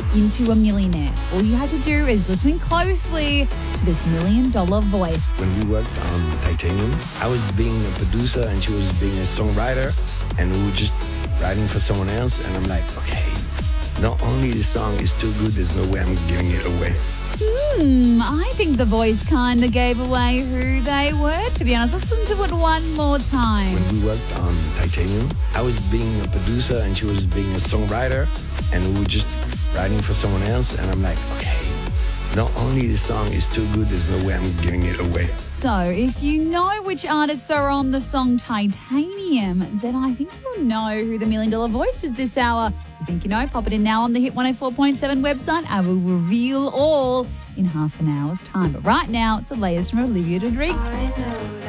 into a millionaire. All you had to do is listen closely to this $1 million voice. When we worked on Titanium, I was being a producer and she was being a songwriter, and we were just writing for someone else. And I'm like, okay, not only the song is too good, there's no way I'm giving it away. I think the voice kind of gave away who they were, to be honest. Listen to it one more time. When we worked on Titanium, I was being a producer and she was being a songwriter, and we were just writing for someone else. And I'm like, okay, not only the song is too good, there's no way I'm giving it away. So if you know which artists are on the song Titanium, then I think you'll know who the $1 million voice is this hour. If you think you know, pop it in now on the Hit 104.7 website. I will reveal all in half an hour's time. But right now, it's the latest from Olivia Rodrigo.